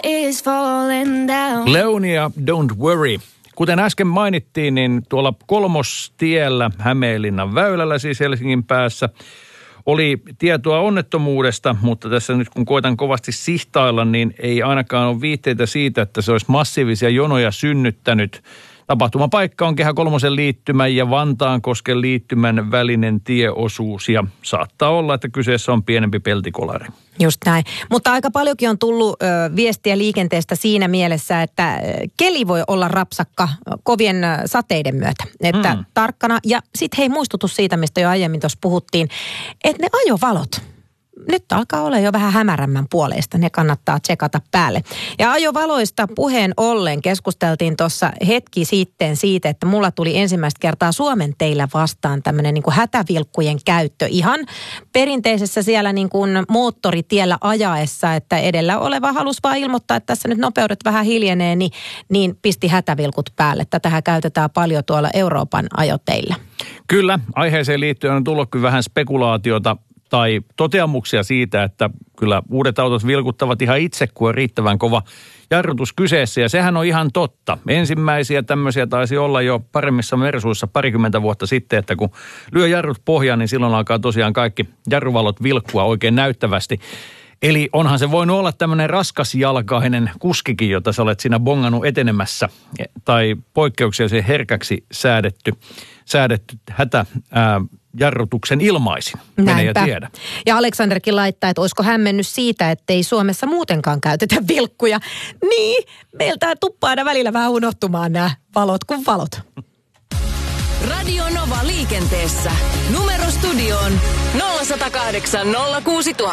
is falling down. Leonia, Don't Worry. Kuten äsken mainittiin, niin tuolla Kolmostiellä Hämeenlinnan väylällä, siis Helsingin päässä, oli tietoa onnettomuudesta, mutta tässä nyt kun koitan kovasti sihtailla, niin ei ainakaan ole viitteitä siitä, että se olisi massiivisia jonoja synnyttänyt. Tapahtumapaikka on Kehä Kolmosen liittymän ja Vantaankosken liittymän välinen tieosuus ja saattaa olla, että kyseessä on pienempi peltikolari. Just näin. Mutta aika paljonkin on tullut viestiä liikenteestä siinä mielessä, että keli voi olla rapsakka kovien sateiden myötä. Että tarkkana. Ja sitten hei, muistutus siitä, mistä jo aiemmin tuossa puhuttiin, että ne ajovalot. Nyt alkaa olla jo vähän hämärämmän puoleista. Ne kannattaa tsekata päälle. Ja ajovaloista puheen ollen keskusteltiin tuossa hetki sitten siitä, että mulla tuli ensimmäistä kertaa Suomen teillä vastaan tämmöinen niin kuin hätävilkkujen käyttö. Ihan perinteisessä siellä niin kuin moottoritiellä ajaessa, että edellä oleva halusi vaan ilmoittaa, että tässä nyt nopeudet vähän hiljenee, niin pisti hätävilkut päälle. Tätähän käytetään paljon tuolla Euroopan ajoteillä. Kyllä, aiheeseen liittyen on tullut kyllä vähän spekulaatiota tai toteamuksia siitä, että kyllä uudet autot vilkuttavat ihan itse, kun on riittävän kova jarrutus kyseessä. Ja sehän on ihan totta. Ensimmäisiä tämmöisiä taisi olla jo paremmissa Mersuissa 20 vuotta sitten, että kun lyö jarrut pohjaan, niin silloin alkaa tosiaan kaikki jarruvalot vilkkua oikein näyttävästi. Eli onhan se voinut olla tämmöinen raskasjalkainen kuskikin, jota sä olet siinä bongannut etenemässä, tai poikkeuksellisen herkäksi säädetty jarrutuksen ilmaisin. Mene ja tiedä. Ja Aleksanderkin laittaa, että olisiko hämmennyt siitä, että ei Suomessa muutenkaan käytetä vilkkuja. Niin, meiltä tuppaa aina välillä vähän unohtumaan nämä valot kuin valot. Radio Nova liikenteessä. Numero studioon 0108 06000.